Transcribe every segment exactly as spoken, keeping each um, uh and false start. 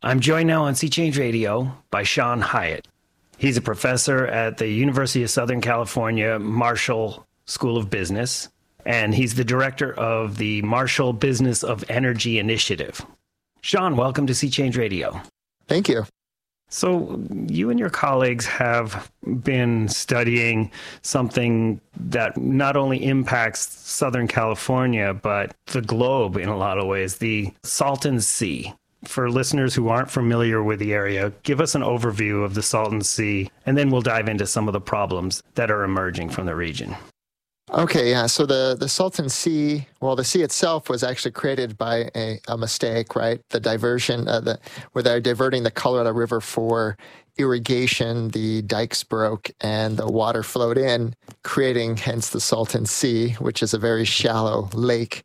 I'm joined now on Sea Change Radio by Sean Hyatt. He's a professor at the University of Southern California Marshall School of Business, and he's the director of the Marshall Business of Energy Initiative. Sean, welcome to Sea Change Radio. Thank you. So you and your colleagues have been studying something that not only impacts Southern California, but the globe in a lot of ways, the Salton Sea. For listeners who aren't familiar with the area, give us an overview of the Salton Sea, and then we'll dive into some of the problems that are emerging from the region. Okay, yeah. So the, the Salton Sea, well, the sea itself was actually created by a, a mistake, right? The diversion, uh, the, where they're diverting the Colorado River for irrigation, the dikes broke and the water flowed in, creating hence the Salton Sea, which is a very shallow lake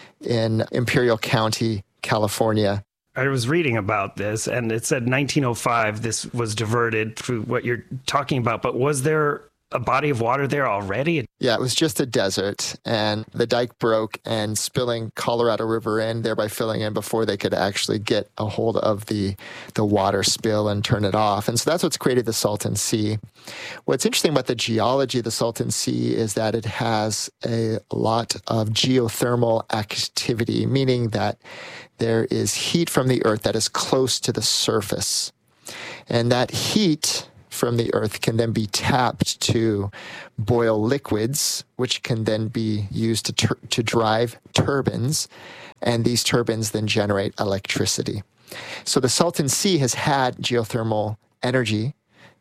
in Imperial County, California. I was reading about this, and it said nineteen oh five this was diverted through what you're talking about, but was there a body of water there already? Yeah, it was just a desert, and the dike broke and spilling Colorado River in, thereby filling in before they could actually get a hold of the, the water spill and turn it off. And so that's what's created the Salton Sea. What's interesting about the geology of the Salton Sea is that it has a lot of geothermal activity, meaning that there is heat from the earth that is close to the surface. And that heat from the earth can then be tapped to boil liquids, which can then be used to tur- to drive turbines, and these turbines then generate electricity. So the Salton Sea has had geothermal energy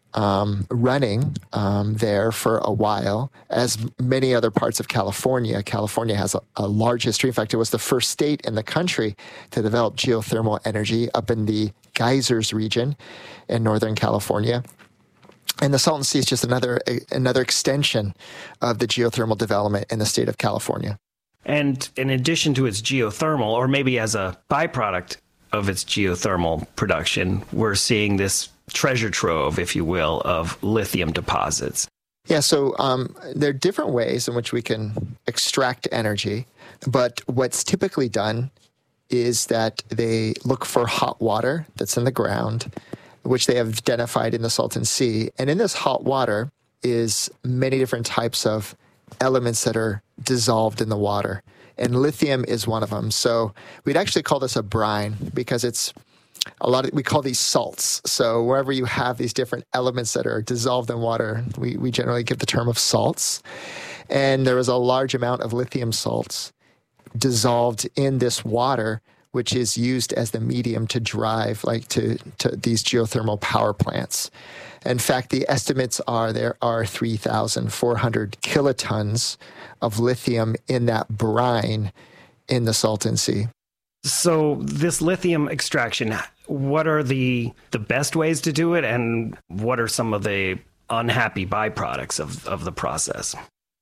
um, running um, there for a while, as many other parts of California. California has a, a large history. In fact, it was the first state in the country to develop geothermal energy up in the Geysers region in Northern California. And the Salton Sea is just another another extension of the geothermal development in the state of California. And in addition to its geothermal, or maybe as a byproduct of its geothermal production, we're seeing this treasure trove, if you will, of lithium deposits. Yeah, so um, there are different ways in which we can extract energy, but what's typically done is that they look for hot water that's in the ground, which they have identified in the Salton Sea. And in this hot water is many different types of elements that are dissolved in the water. And lithium is one of them. So we'd actually call this a brine because it's a lot of, we call these salts. So wherever you have these different elements that are dissolved in water, we, we generally give the term of salts. And there is a large amount of lithium salts dissolved in this water, which is used as the medium to drive like to, to these geothermal power plants. In fact, the estimates are there are three thousand four hundred kilotons of lithium in that brine in the Salton Sea. So this lithium extraction, what are the the best ways to do it, and what are some of the unhappy byproducts of, of the process?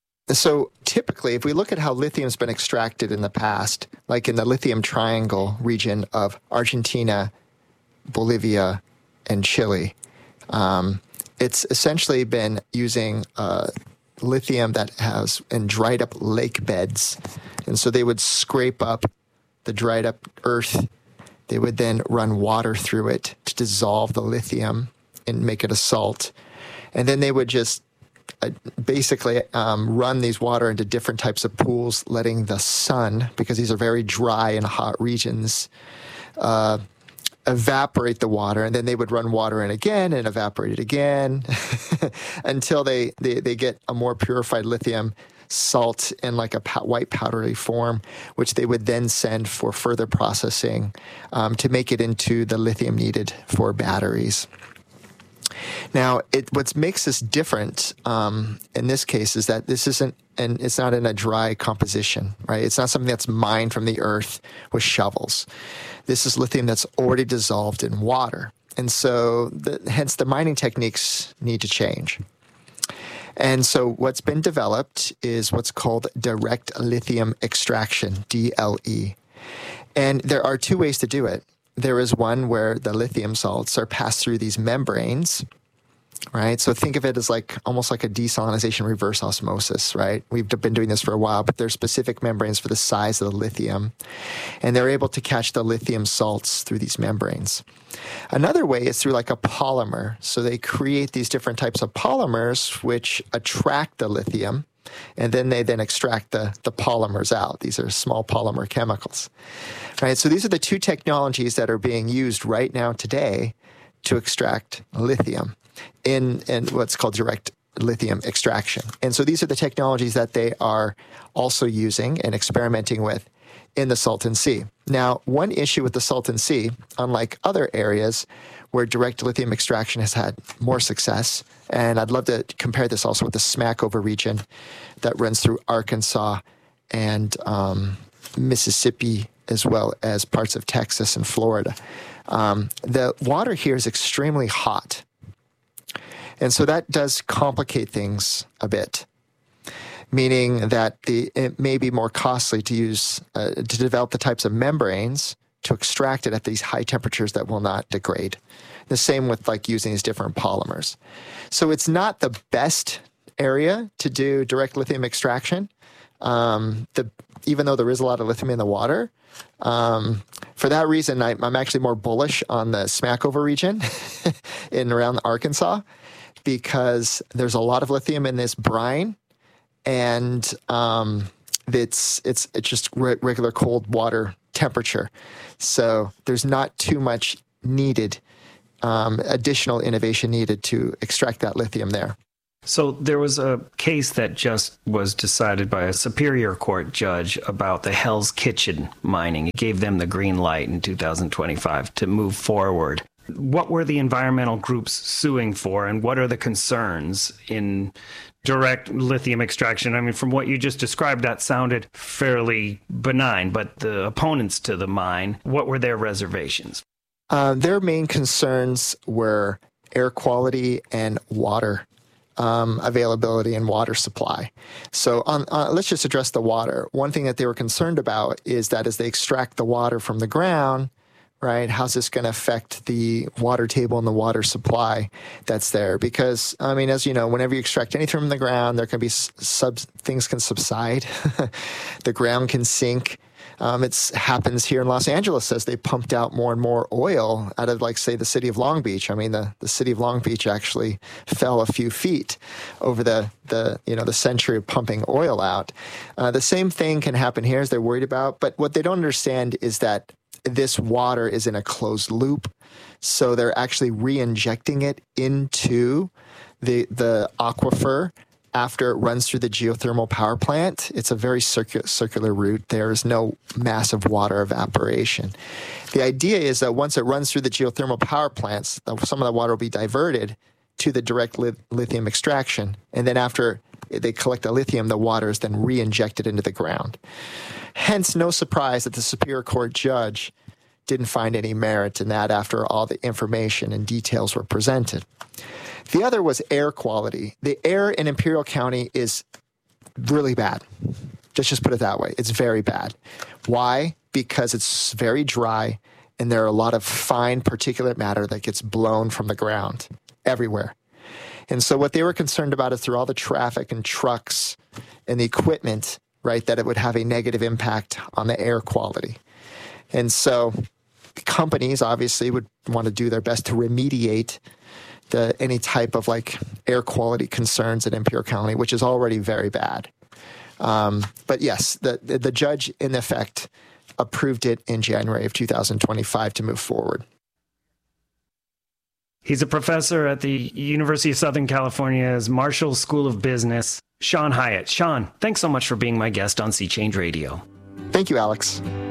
So typically, if we look at how lithium's been extracted in the past, like in the lithium triangle region of Argentina, Bolivia, and Chile, um, it's essentially been using uh, lithium that has in dried up lake beds. And so they would scrape up the dried up earth. They would then run water through it to dissolve the lithium and make it a salt. And then they would just Uh, basically um, run these water into different types of pools, letting the sun, because these are very dry and hot regions, uh, evaporate the water. And then they would run water in again and evaporate it again until they, they, they get a more purified lithium salt in like a pow- white powdery form, which they would then send for further processing um, to make it into the lithium needed for batteries. Now, it, what makes this different um, in this case is that this isn't, and it's not in a dry composition, right? It's not something that's mined from the earth with shovels. This is lithium that's already dissolved in water. And so, the, hence, the mining techniques need to change. And so what's been developed is what's called direct lithium extraction, D L E. And there are two ways to do it. There is one where the lithium salts are passed through these membranes, right? So think of it as like almost like a desalinization reverse osmosis, right? We've been doing this for a while, but there's specific membranes for the size of the lithium, and they're able to catch the lithium salts through these membranes. Another way is through like a polymer. So they create these different types of polymers which attract the lithium, and then they then extract the, the polymers out. These are small polymer chemicals, right? So these are the two technologies that are being used right now today to extract lithium in, in what's called direct lithium extraction. And so these are the technologies that they are also using and experimenting with in the Salton Sea. Now, one issue with the Salton Sea, unlike other areas where direct lithium extraction has had more success, and I'd love to compare this also with the Smackover region that runs through Arkansas and um, Mississippi, as well as parts of Texas and Florida. Um, the water here is extremely hot. And so that does complicate things a bit, meaning that the, it may be more costly to use, uh, to develop the types of membranes to extract it at these high temperatures that will not degrade. The same with like using these different polymers. So it's not the best area to do direct lithium extraction. Um, the, even though there is a lot of lithium in the water, um, for that reason, I, I'm actually more bullish on the Smackover region in around Arkansas, because there's a lot of lithium in this brine, and um, it's it's it's just re- regular cold water temperature. So there's not too much needed, um, additional innovation needed to extract that lithium there. So there was a case that just was decided by a Superior Court judge about the Hell's Kitchen mining. It gave them the green light in two thousand twenty-five to move forward. What were the environmental groups suing for, and what are the concerns in direct lithium extraction? I mean, from what you just described, that sounded fairly benign, but the opponents to the mine, what were their reservations? Uh, their main concerns were air quality and water um, availability and water supply. So on, uh, let's just address the water. One thing that they were concerned about is that as they extract the water from the ground, right, how's this going to affect the water table and the water supply that's there? Because, I mean, as you know, whenever you extract anything from the ground, there can be sub things can subside. The ground can sink. Um, it happens here in Los Angeles as they pumped out more and more oil out of, like, say, the city of Long Beach. I mean, the, the city of Long Beach actually fell a few feet over the, the you know, the century of pumping oil out. Uh, the same thing can happen here as they're worried about. But what they don't understand is that this water is in a closed loop. So they're actually re-injecting it into the the aquifer after it runs through the geothermal power plant. It's a very circular, circular route. There is no massive water evaporation. The idea is that once it runs through the geothermal power plants, some of the water will be diverted to the direct li- lithium extraction. And then after they collect the lithium, the water is then re-injected into the ground. Hence, no surprise that the Superior Court judge didn't find any merit in that after all the information and details were presented. The other was air quality. The air in Imperial County is really bad. Let's just put it that way. It's very bad. Why? Because it's very dry, and there are a lot of fine particulate matter that gets blown from the ground everywhere. And so what they were concerned about is through all the traffic and trucks and the equipment, right, that it would have a negative impact on the air quality. And so companies obviously would want to do their best to remediate the any type of like air quality concerns at Imperial County, which is already very bad. Um, but yes, the, the the judge in effect approved it in January of two thousand twenty-five to move forward. He's a professor at the University of Southern California's Marshall School of Business, Sean Hyatt. Sean, thanks so much for being my guest on Sea Change Radio. Thank you, Alex.